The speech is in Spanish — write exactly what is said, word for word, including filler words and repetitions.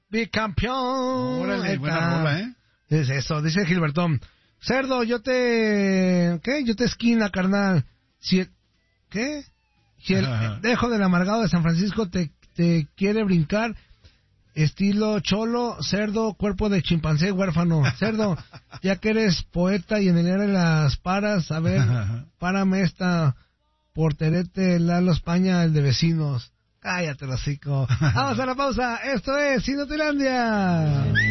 bicampeón. Órale, buena rola, ¿eh? Es eso, dice Gilbertón. Cerdo, yo te... ¿Qué? Yo te esquina, carnal. Si el... ¿Qué? Si el dejo del amargado de San Francisco te, te quiere brincar, estilo cholo, cerdo, cuerpo de chimpancé huérfano. Cerdo, ya que eres poeta y en el área de las paras, a ver, párame esta porterete Lalo España, el de vecinos. Cállate, hocico. Vamos a la pausa. Esto es Inutilandia.